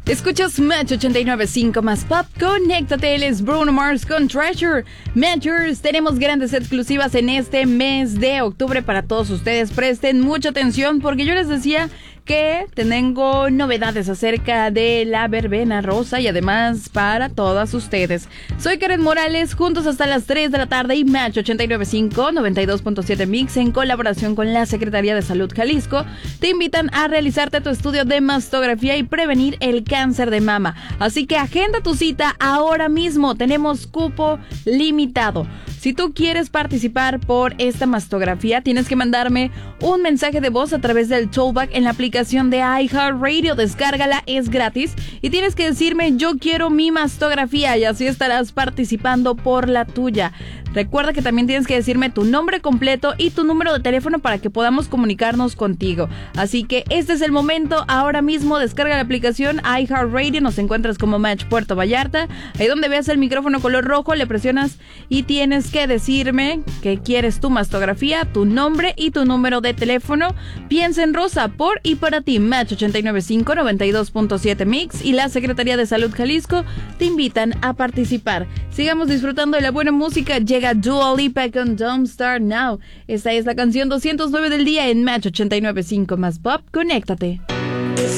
Escuchas Match 89.5 más Pop. Conéctate, él es Bruno Mars con Treasure. Matchers, tenemos grandes exclusivas en este mes de octubre para todos ustedes. Presten mucha atención porque yo les decía que tengo novedades acerca de la verbena rosa y además para todas ustedes. Soy Karen Morales, juntos hasta las 3 de la tarde y Match 89.5, 92.7 Mix en colaboración con la Secretaría de Salud Jalisco te invitan a realizarte tu estudio de mastografía y prevenir el cáncer de mama. Así que agenda tu cita ahora mismo, tenemos cupo limitado. Si tú quieres participar por esta mastografía, tienes que mandarme un mensaje de voz a través del Tollback en la aplicación de iHeartRadio. Descárgala, es gratis. Y tienes que decirme, yo quiero mi mastografía, y así estarás participando por la tuya. Recuerda que también tienes que decirme tu nombre completo y tu número de teléfono para que podamos comunicarnos contigo. Así que este es el momento, ahora mismo descarga la aplicación iHeartRadio, nos encuentras como Match Puerto Vallarta. Ahí donde veas el micrófono color rojo, le presionas y tienes que decirme que quieres tu mastografía, tu nombre y tu número de teléfono. Piensa en rosa, por y para ti. Match 89.5, 92.7 Mix y la Secretaría de Salud Jalisco te invitan a participar. Sigamos disfrutando de la buena música. Llega Dua Lipa con Don't Start Now. Esta es la canción 209 del día en Match 89.5 más Pop. Conéctate.